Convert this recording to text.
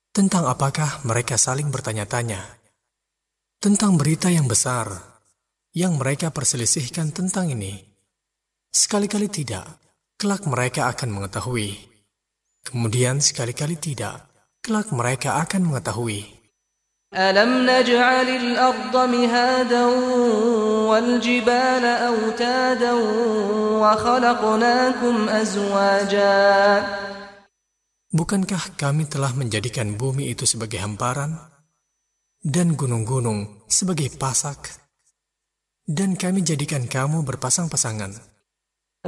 Tentang apakah mereka saling bertanya-tanya? Tentang berita yang besar yang mereka perselisihkan tentang ini. Sekali-kali tidak, kelak mereka akan mengetahui. Kemudian sekali-kali tidak, kelak mereka akan mengetahui. ألم نجعل الأرض مهادا والجبال أوتادا وخلقناكم أزواجا. Bukankah kami telah menjadikan bumi itu sebagai hamparan dan gunung-gunung sebagai pasak, dan kami jadikan kamu berpasang-pasangan?